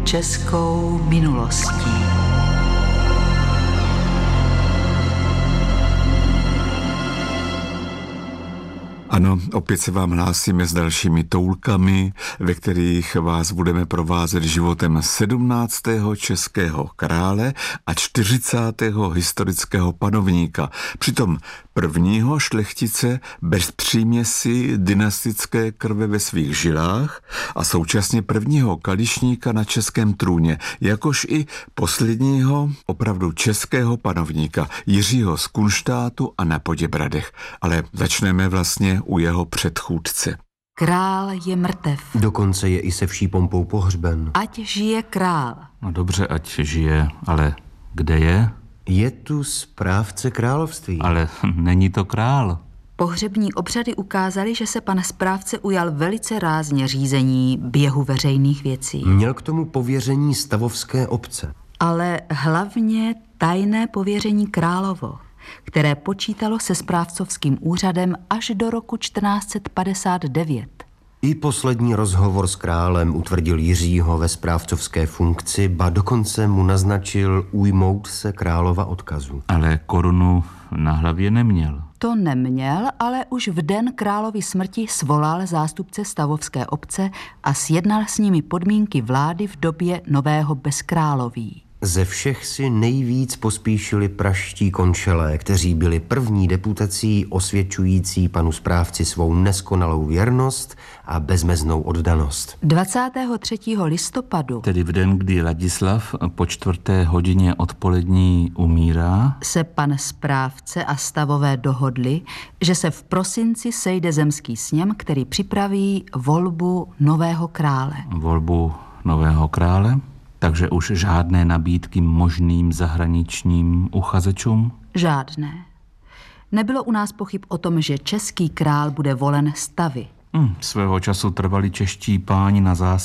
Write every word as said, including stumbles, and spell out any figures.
českou minulostí. Ano, opět se vám hlásíme s dalšími toulkami, ve kterých vás budeme provázet životem sedmnáctého českého krále a čtyřicátého historického panovníka. Přitom prvního šlechtice bez příměsi dynastické krve ve svých žilách a současně prvního kališníka na českém trůně, jakož i posledního opravdu českého panovníka Jiřího z Kunštátu a na Poděbradech. Ale začneme vlastně u jeho předchůdce. Král je mrtev. Dokonce je i se vší pompou pohřben. Ať žije král. No dobře, ať žije, ale kde je? Je tu správce království. Ale není to král. Pohřební obřady ukázaly, že se pan správce ujal velice rázně řízení běhu veřejných věcí. Měl k tomu pověření stavovské obce. Ale hlavně tajné pověření královo, které počítalo se správcovským úřadem až do roku čtrnáct set padesát devět. I poslední rozhovor s králem utvrdil Jiřího ve správcovské funkci, ba dokonce mu naznačil ujmout se králova odkazu. Ale korunu na hlavě neměl. To neměl, ale už v den královy smrti svolal zástupce stavovské obce a sjednal s nimi podmínky vlády v době nového bezkráloví. Ze všech si nejvíc pospíšili praští končelé, kteří byli první deputací osvědčující panu správci svou neskonalou věrnost a bezmeznou oddanost. dvacátého třetího listopadu, Tedy v den, kdy Ladislav po čtvrté hodině odpolední umírá, se pan správce a stavové dohodli, že se v prosinci sejde zemský sněm, který připraví volbu nového krále. volbu nového krále, takže už žádné nabídky možným zahraničním uchazečům? Žádné. Nebylo u nás pochyb o tom, že český král bude volen stavy. Hm, svého času trvali čeští páni na zásad